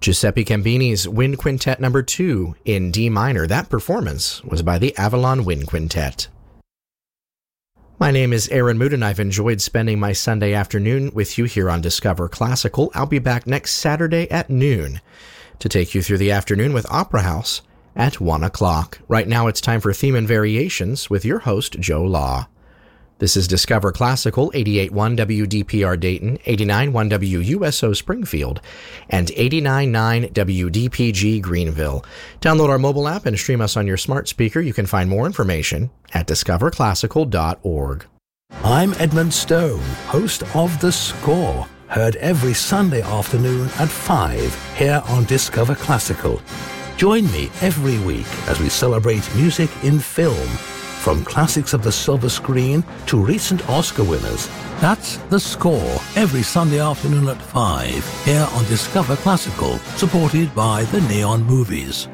Giuseppe Cambini's Wind Quintet No. 2 in D minor. That performance was by the Avalon Wind Quintet. My name is Aaron Mood, and I've enjoyed spending my Sunday afternoon with you here on Discover Classical. I'll be back next Saturday at noon to take you through the afternoon with Opera House at 1 o'clock. Right now it's time for Theme and Variations with your host, Joe Law. This is Discover Classical, 88.1 WDPR Dayton, 89.1 WUSO Springfield, and 89.9 WDPG Greenville. Download our mobile app and stream us on your smart speaker. You can find more information at discoverclassical.org. I'm Edmund Stone, host of The Score, heard every Sunday afternoon at 5 here on Discover Classical. Join me every week as we celebrate music in film, from classics of the silver screen to recent Oscar winners. That's The Score, every Sunday afternoon at 5, here on Discover Classical, supported by the Neon Movies.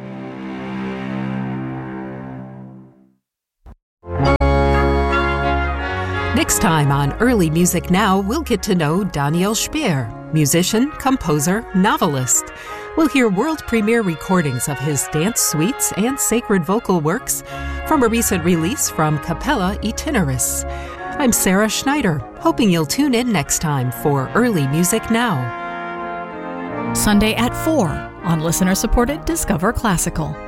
Next time on Early Music Now, we'll get to know Daniel Speer, musician, composer, novelist. We'll hear world premiere recordings of his dance suites and sacred vocal works from a recent release from Capella Itineris. I'm Sarah Schneider, hoping you'll tune in next time for Early Music Now. Sunday at 4 on listener-supported Discover Classical.